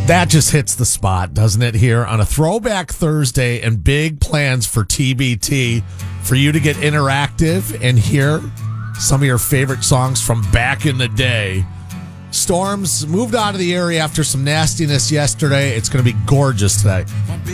That just hits the spot, doesn't it, here on a Throwback Thursday and big plans for TBT for you to get interactive and hear some of your favorite songs from back in the day. Storms moved out of the area after some nastiness yesterday. It's going to be gorgeous today.